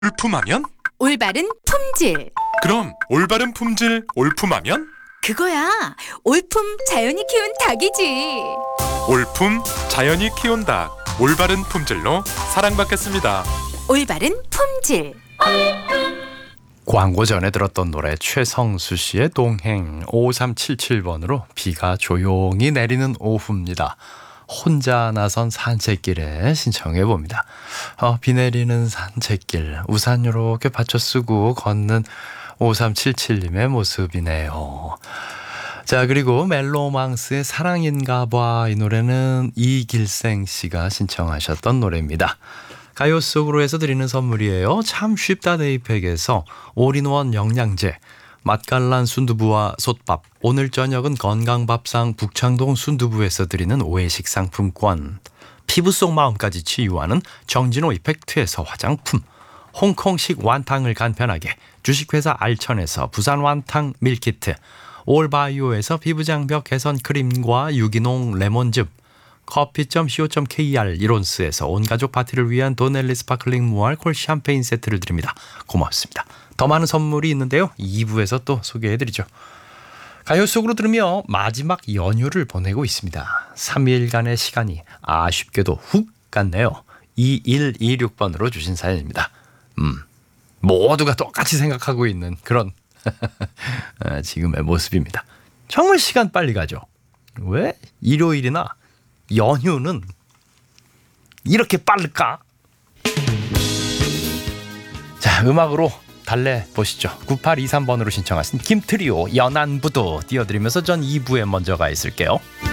올품하면? 올바른 품질. 그럼 올바른 품질 올품하면? 그거야. 올품 자연이 키운 닭이지. 올품 자연이 키운 닭. 올바른 품질로 사랑받겠습니다. 올바른 품질. 광고 전에 들었던 노래 최성수 씨의 동행 5377번으로 비가 조용히 내리는 오후입니다. 혼자 나선 산책길에 신청해 봅니다. 비 내리는 산책길 우산 요렇게 받쳐 쓰고 걷는 5377님의 모습이네요. 자, 그리고 멜로망스의 사랑인가봐, 이 노래는 이길생 씨가 신청하셨던 노래입니다. 가요 속으로 해서 드리는 선물이에요. 참 쉽다 데이팩에서 올인원 영양제, 맛깔난 순두부와 솥밥, 오늘 저녁은 건강밥상 북창동 순두부에서 드리는 오해식 상품권, 피부 속 마음까지 치유하는 정진호 이펙트에서 화장품, 홍콩식 완탕을 간편하게 주식회사 알천에서 부산 완탕 밀키트, 올바이오에서 피부장벽 개선 크림과 유기농 레몬즙, 커피.co.kr 이론스에서 온가족 파티를 위한 도넬리 스파클링 무알콜 샴페인 세트를 드립니다. 고맙습니다. 더 많은 선물이 있는데요, 2부에서 또 소개해드리죠. 가요 속으로 들으며 마지막 연휴를 보내고 있습니다. 3일간의 시간이 아쉽게도 훅 갔네요. 2126번으로 주신 사연입니다. 모두가 똑같이 생각하고 있는 그런 지금의 모습입니다. 정말 시간 빨리 가죠. 왜 일요일이나 연휴는 이렇게 빠를까? 자, 음악으로 달래보시죠. 9823번으로 신청하신 김트리오 연안부도 띄워드리면서 전 2부에 먼저 가 있을게요.